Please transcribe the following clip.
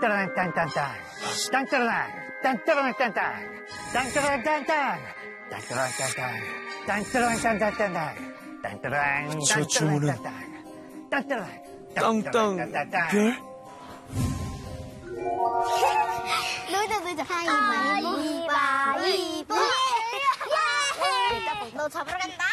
딴따라랑 딴딴딴. 딴따라랑 딴따라랑 딴딴. 딴따라랑 딴딴. 딴따라랑 딴딴. 딴따라랑 딴딴딴. 딴따라랑 저 주문은 딴따라랑 땅땅별? 놀자. 가위바위보. 너 잡으러 간다.